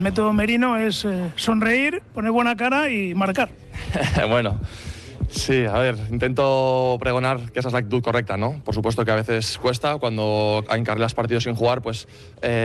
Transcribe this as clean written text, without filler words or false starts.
El método Merino es sonreír, poner buena cara y marcar. Bueno, sí, a ver, intento pregonar que esa es la actitud correcta, ¿no? Por supuesto que a veces cuesta, cuando hay en carreras partidos sin jugar, pues